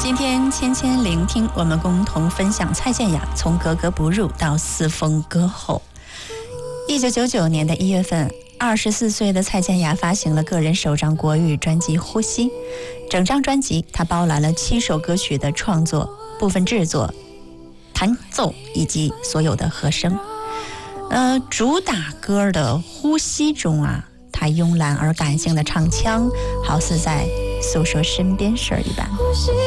今天千千聆听，我们共同分享蔡健雅从格格不入到四风歌后。1999年的1月份，24岁的蔡健雅发行了个人首张国语专辑《呼吸》，整张专辑她包揽了7首歌曲的创作、部分制作、弹奏以及所有的和声。主打歌的《呼吸》中啊，她慵懒而感性的唱腔，好似在诉说身边事儿一般。